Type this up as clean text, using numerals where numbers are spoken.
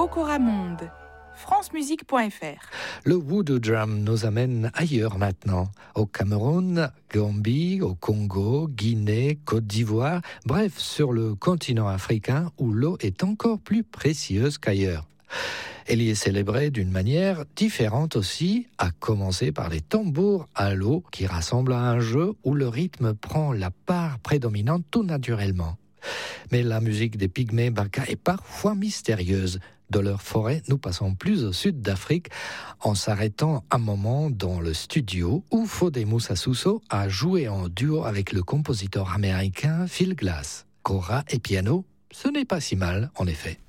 Okora Monde, francemusique.fr. Le voodoo drum nous amène ailleurs maintenant, au Cameroun, Gambie, au Congo, Guinée, Côte d'Ivoire, bref, sur le continent africain où l'eau est encore plus précieuse qu'ailleurs. Elle y est célébrée d'une manière différente aussi, à commencer par les tambours à l'eau qui rassemblent à un jeu où le rythme prend la part prédominante tout naturellement. Mais la musique des pygmées Baka est parfois mystérieuse. De leur forêt, nous passons plus au sud d'Afrique en s'arrêtant un moment dans le studio où Fodé Moussa Sousso a joué en duo avec le compositeur américain Phil Glass. Kora et piano, ce n'est pas si mal en effet.